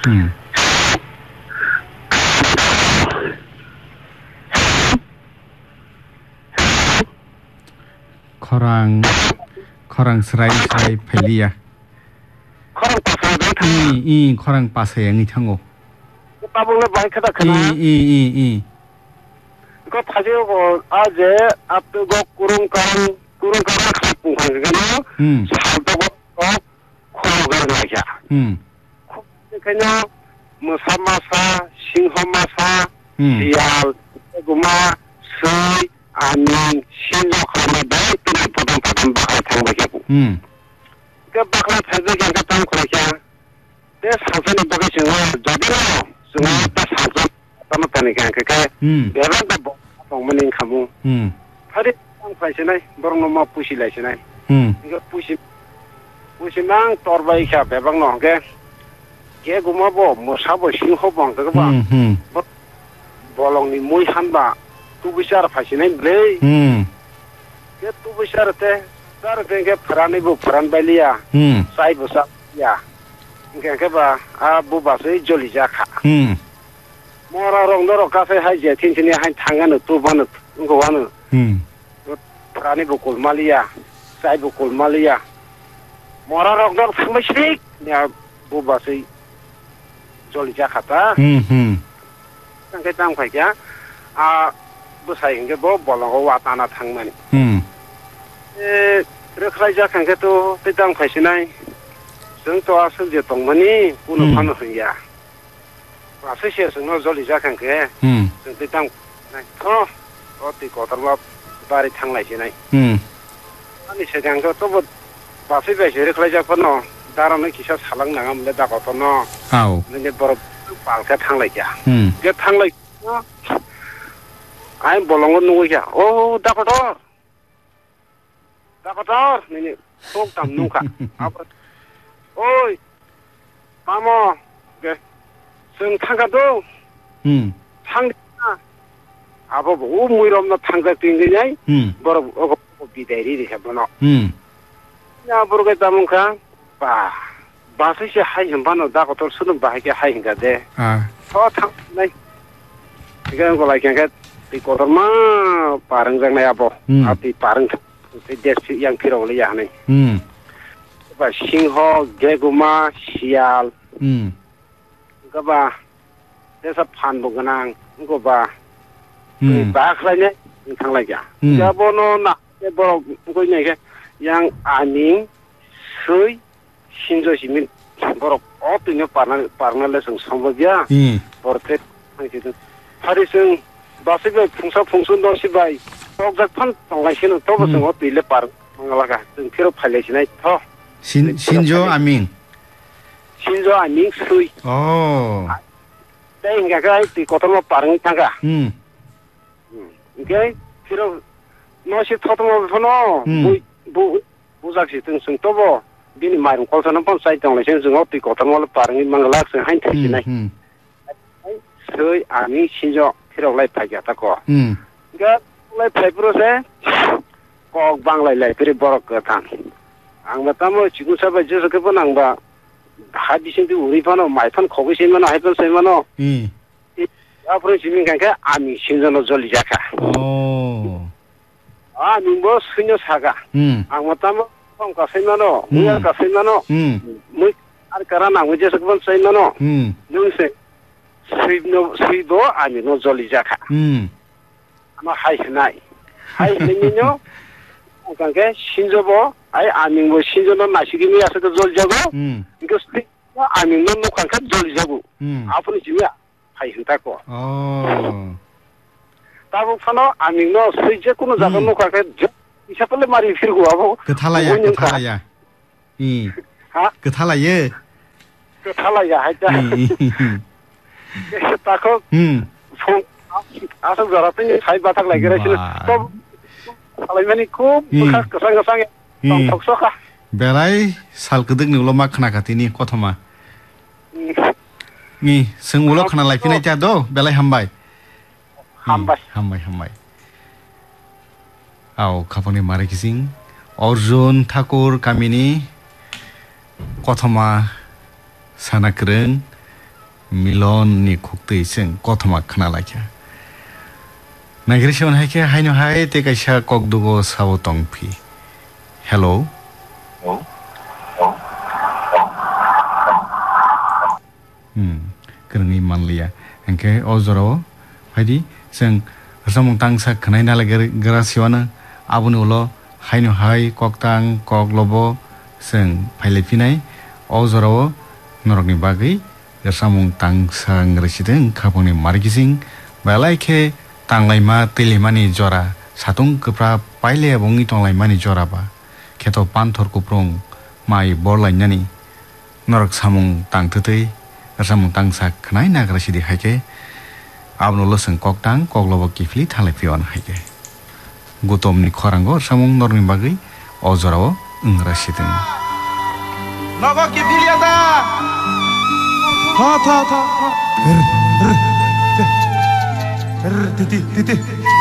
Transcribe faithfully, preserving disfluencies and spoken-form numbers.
음. 커랑 커랑 스라이 스라이 펠리야. 커랑 빠사야 돼. 이, 이 커랑 빠사야 이 탕고. 따봉을 많이 크다 크나. 이, 이, 이, 이. 그 타지고 아제 앞두고 구름가랑 구름가랑 가쁜 관계가 음. 살도고 코로가 나야. 음. 그냥 뭐 사마사, 싱허마사, 시알, 고마, 스이, 아닌 신속하마다 그냥 보통 보통 바카 당백이고. 음. 그 바카 당백이 안 갔다는 거야. 내 사선이 보기 중에 저기로 중앙에 사선 따놓다니까 그게 내가 뭐 동문인 가무. 음. 하리 상파시네 버롱노마 부실래시네. 음. 이거 부시 부시망 tor바이샤 배방노게 개구마보 모사보 싱호방 그거 봐. 음. bolongni mui hanba tubushar phasine ble. 음. ke tubushar te sar ke pharani bu pharan balia. 음. sai bu sa ya. Ke ke ba a bu ba sei joli ja kha. 음. mora rong no ka sai hai je tin tin hai thangan tu ban ngo wan. 음. pharani bu kol malia. sai bu kol malia. mora rong no phmashik ya bu ba sei joli ja kha ta. 음. 음. cái tam phải kia à bữa sáng cái bố bỏ lòng cái quả tana thằng mình rồi khai ra cái tu cái tam phải xin này chúng tôi sử dụng đồng money cũng nó phân hơn ya và sử dụng chúng nó rồi ra cái cái chúng cái tam này thôi có thì có tao mà ba đi thằng này xin này anh đi xem cái tu bữa ba sử dụng cái khai ra phân nó đa số nó chỉ là salăng ngang mình đã có phân nó nên bữa bảo cái thằng này kìa, cái thằng này, anh bỏ lòng con nuôi kìa, ô đắc đó, đắc đó, này tốt tầm nuôi cả, ôi, ba mò, cái, sừng thằng cái đó, thằng, à bố bố mùi lắm nó thằng cái tiếng cái này, bố bố bố bị đẩy đi thì nó, nhà bố cái tầm cái, ba. 바스시 하이힌 바노 다고 또 쓰는 바하게 하이hin가 돼. 아. 더 탕, 네. 이거 거 like 게 이거더마 파랑장 나야 보. 아티 파랑 데스 양 필요 올이야 하네. 음. 바 싱호 개구마 시알. 음. 이거 봐. 그래서 판도 그냥 이거 봐. 음. 바클라네 탕라야. 자보노 나 뭐 그거 이게 양 아닝 수이 신조 시민 뭐로 어떤 파나 파나레성 선보야 버테 하기도 파리성 바스베 풍사 풍순도 시바이 똑작판 동가시는 또버서 어디래 파르 망라가 좀 필요 팔레시나 더 신조 아밍 신조 아밍 수이 오 대인가 가이 고토모 파르니 타가 음 이게 필요 노시 토토모 보노 부 부작시 등승 또버 bini marum kolsana pon sai tong le sen zung oti ko tong wal parang mangalak se hain thai nai soi ami sinjo thiro lai phai ta ko ga lai phai pro se ko bang lai lai piri borok ka tan ang matamo chigu sa ba je ke banang ba ha bi sin du uri pano mai phan khogi sin mano hai pon sai mano hm apro jimin kan ka ami sinjo no joli jaka oh a nimbo sinjo saga ang matamo का सैमानो मुया का सैमानो मुई आर कराना मुझे सकबन सैमानो नोंसे सैनो सैदो आमी नो जली जाखा आमा हाय हनाय हाय नैनो कांके सिनजोबो आइ आमिंबो सिनजोनो नासिगिनि आसो जल जागो इको स्ति आमिंनो नो कांका जल जागो आफुनि जिमिया हाय हनताको अ ताबो फानो आमिंनो सैजे कुनो जागो नो कांके इसापले मारि फिरगो आबो गथालाया गथालाया इ हा गथालायो गथालाया हायता ताको हम फुं आसो जराते साइ बाथाक लागिरासिनो तो खालायमानि खूब बखा गसां गसां थक्सखा बेलाय सालकदोक नोल मा खोनाखातिनि कथमा नि सोंउल खोना लायफिनाय जादो बेलाय हामबाय हामबाय हामबाय हामबाय आओ खाफानि मारे किसिं अर्जुन ठाकुर कामिनी कथमा सानाक्रं milon ni khukti sing kothoma khana lakya nagrision haike haino hai te kaisa kokdugo sabo tongphi hello hmm krungi manliya engke ozoro haidi sing samung tangsa khnai na lager grasiona abuni ulo haino hai koktang koklobo sing phailepinai ozoro norokni bagui samung tangsa ngresideng khaponi margising balaike tanglaima telimani jora satung kepra paile bongi tonglaimani jora ba keto panthor kuprong mai borlainani norok samung tangtutei samung tangsa khnai na grasidi haike abno loseng koktang koklobo kifli thalepion haike gutomni khorango samung norni bagui ozorao ngrasideng nogo kifiliata ha ha ha ha titi titi